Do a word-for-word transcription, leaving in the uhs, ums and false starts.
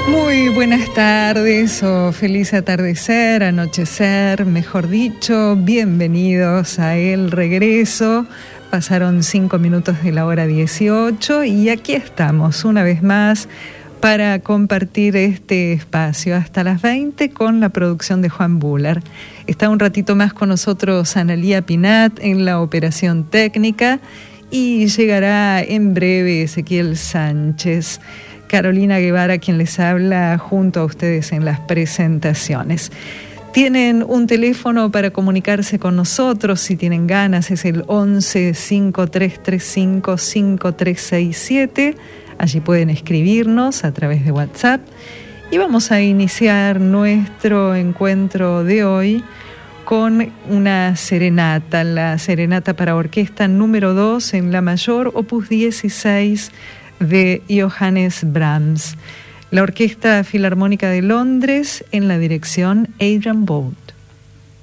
Muy buenas tardes o feliz atardecer, anochecer, mejor dicho. Bienvenidos a El Regreso. Pasaron cinco minutos de la hora dieciocho y aquí estamos una vez más para compartir este espacio hasta las veinte con la producción de Juan Buller. Está un ratito más con nosotros Analía Pinat en la operación técnica y llegará en breve Ezequiel Sánchez. Carolina Guevara, quien les habla junto a ustedes en las presentaciones. Tienen un teléfono para comunicarse con nosotros, si tienen ganas, es el once, cinco tres tres cinco, cinco tres seis siete. Allí pueden escribirnos a través de WhatsApp. Y vamos a iniciar nuestro encuentro de hoy con una serenata, la serenata para orquesta número dos en la mayor, opus dieciséis, de Johannes Brahms. La Orquesta Filarmónica de Londres en la dirección Adrian Boult.